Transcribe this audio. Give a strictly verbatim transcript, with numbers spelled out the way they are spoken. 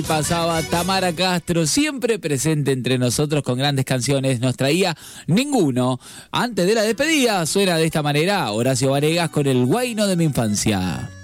Pasaba Tamara Castro, siempre presente entre nosotros con grandes canciones, nos traía Ninguno. Antes de la despedida, suena de esta manera Horacio Varegas con El Guayno de mi infancia.